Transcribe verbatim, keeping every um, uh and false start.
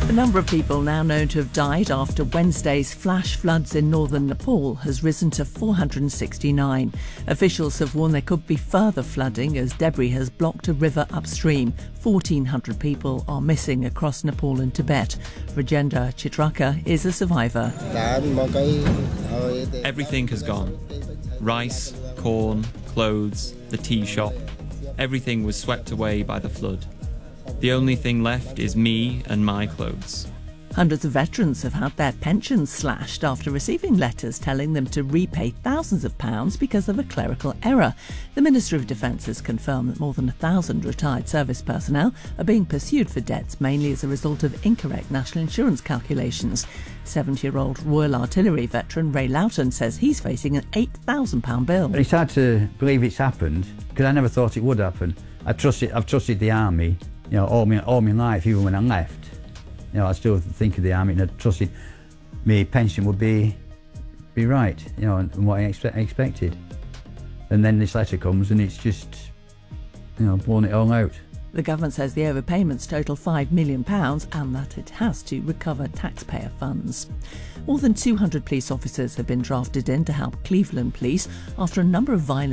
The number of people now known to have died after Wednesday's flash floods in northern Nepal has risen to four hundred sixty-nine. Officials have warned there could be further flooding as debris has blocked a river upstream. fourteen hundred people are missing across Nepal and Tibet. Rajendra Chitraka is a survivor. Everything has gone. Rice, corn, clothes, the tea shop. Everything was swept away by the flood. The only thing left is me and my clothes. Hundreds of veterans have had their pensions slashed after receiving letters telling them to repay thousands of pounds because of a clerical error. The Minister of Defence has confirmed that more than a thousand retired service personnel are being pursued for debts, mainly as a result of incorrect national insurance calculations. seventy-year-old Royal Artillery veteran Ray Loughton says he's facing an eight thousand pounds bill. It's hard to believe it's happened because I never thought it would happen. I trusted, I've trusted the army, you know, all my, all my life, even when I left. You know, I still think of the army and I trusted my pension would be be right, you know, and, and what I expect, expected. And then this letter comes and it's just, you know, blown it all out. The government says the overpayments total five million pounds and that it has to recover taxpayer funds. More than two hundred police officers have been drafted in to help Cleveland Police after a number of violent